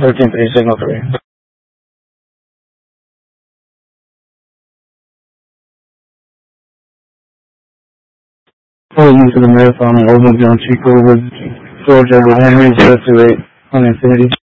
13-3, signal 3. Pulling into the marathon and over John Chico with Georgia with Henry 028 on Infinity.